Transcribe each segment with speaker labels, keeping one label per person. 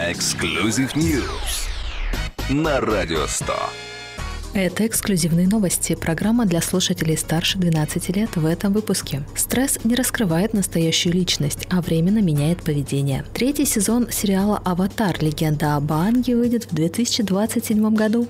Speaker 1: Exclusive News на Радио 100.
Speaker 2: Это эксклюзивные новости. Программа для слушателей старше 12 лет в этом выпуске. Стресс не раскрывает настоящую личность, а временно меняет поведение. Третий сезон сериала «Аватар. Легенда об Аанге» выйдет в 2027 году.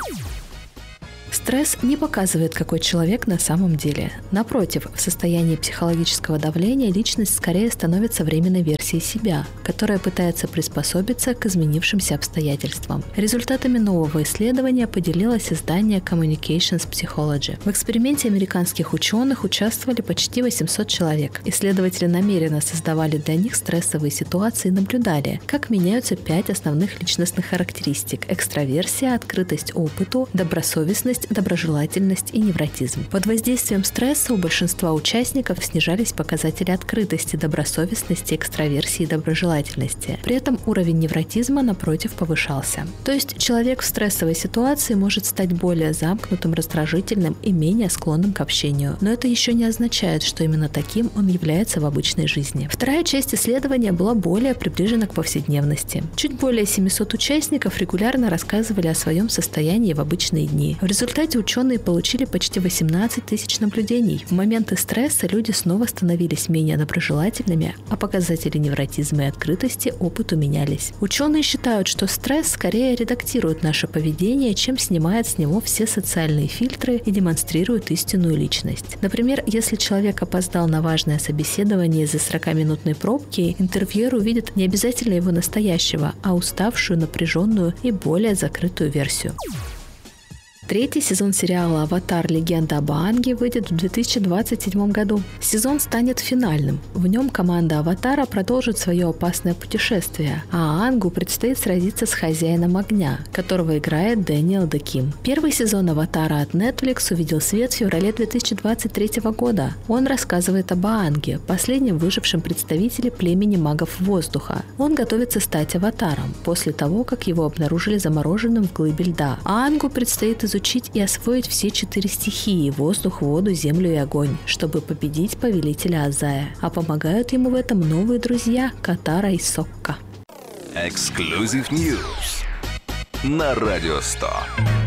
Speaker 2: Стресс не показывает, какой человек на самом деле. Напротив, в состоянии психологического давления личность скорее становится временной версией себя, которая пытается приспособиться к изменившимся обстоятельствам. Результатами нового исследования поделилось издание Communications Psychology. В эксперименте американских ученых участвовали почти 800 человек. Исследователи намеренно создавали для них стрессовые ситуации и наблюдали, как меняются 5 основных личностных характеристик: экстраверсия, открытость опыту, добросовестность, доброжелательность и невротизм. Под воздействием стресса у большинства участников снижались показатели открытости, добросовестности, экстраверсии и доброжелательности. При этом уровень невротизма, напротив, повышался. То есть человек в стрессовой ситуации может стать более замкнутым, раздражительным и менее склонным к общению. Но это еще не означает, что именно таким он является в обычной жизни. Вторая часть исследования была более приближена к повседневности. Чуть более 700 участников регулярно рассказывали о своем состоянии в обычные дни. В результате ученые получили почти 18 тысяч наблюдений. В моменты стресса люди снова становились менее доброжелательными, а показатели невротизма и открытости опыту менялись. Ученые считают, что стресс скорее редактирует наше поведение, чем снимает с него все социальные фильтры и демонстрирует истинную личность. Например, если человек опоздал на важное собеседование из-за 40-минутной пробки, интервьюер увидит не обязательно его настоящего, а уставшую, напряженную и более закрытую версию. Третий сезон сериала «Аватар. Легенда об Аанге» выйдет в 2027 году. Сезон станет финальным. В нем команда «Аватара» продолжит свое опасное путешествие, а Аангу предстоит сразиться с хозяином огня, которого играет Дэниел Дэ Ким. Первый сезон «Аватара» от Netflix увидел свет в феврале 2023 года. Он рассказывает об Аанге, последнем выжившем представителе племени магов воздуха. Он готовится стать аватаром после того, как его обнаружили замороженным в глыбе льда. Аангу предстоит изучить и освоить все 4 стихии – воздух, воду, землю и огонь, чтобы победить повелителя Азая. А помогают ему в этом новые друзья Катара и Сокка.
Speaker 1: Exclusive News на Радио 100.